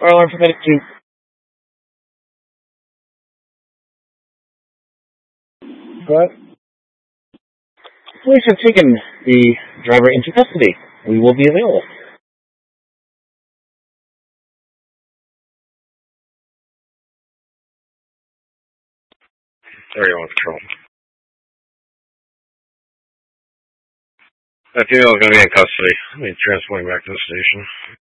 alarm for medic 2. But police have taken the driver into custody. We will be available. There you are, Patrol. That female is going to be in custody. Let me transport him back to the station.